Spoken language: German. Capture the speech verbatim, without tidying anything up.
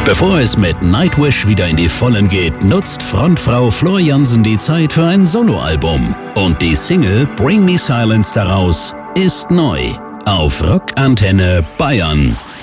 Bevor es mit Nightwish wieder in die Vollen geht, nutzt Frontfrau Floor Jansen die Zeit für ein Soloalbum. Und die Single Bring Me Silence daraus ist neu auf Rockantenne Bayern.